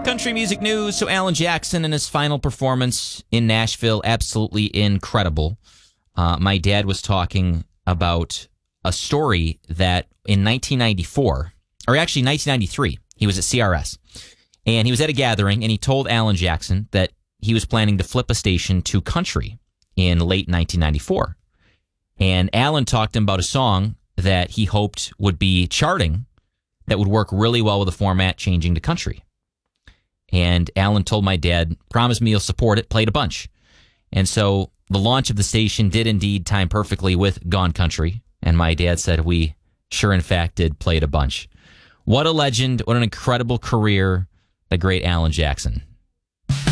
country music news. So Alan Jackson and his final performance in Nashville, absolutely incredible. My dad was talking about a story that in 1994, or actually 1993, he was at CRS. And he was at a gathering, and he told Alan Jackson that he was planning to flip a station to country in late 1994. And Alan talked to him about a song that he hoped would be charting that would work really well with the format changing to country. And Alan told my dad, promise me you'll support it, played a bunch. And so the launch of the station did indeed time perfectly with Gone Country. And my dad said we sure in fact did, played a bunch. What a legend, what an incredible career, the great Alan Jackson.